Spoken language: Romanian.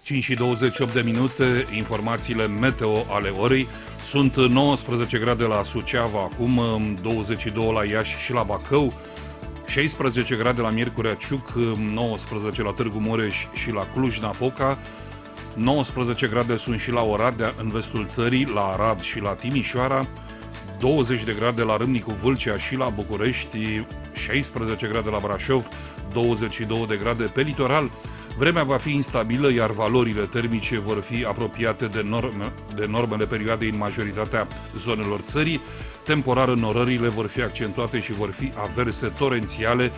5:28, informațiile meteo ale orei. Sunt 19 grade la Suceava acum, 22 la Iași și la Bacău, 16 grade la Miercurea Ciuc, 19 la Târgu Mureș și la Cluj-Napoca, 19 grade sunt și la Oradea, în vestul țării, la Arad și la Timișoara, 20 de grade la Râmnicu Vâlcea și la București, 16 grade la Brașov, 22 de grade pe litoral. Vremea va fi instabilă, iar valorile termice vor fi apropiate de normele perioadei în majoritatea zonelor țării. Temporar, înnorările vor fi accentuate și vor fi averse torențiale